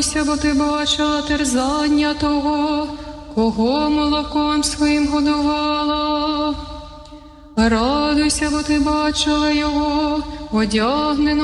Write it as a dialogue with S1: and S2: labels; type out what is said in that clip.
S1: Радуйся, бо ти бачила терзання того, кого молоком своїм годувала. Радуйся, бо ти бачила його, одягненого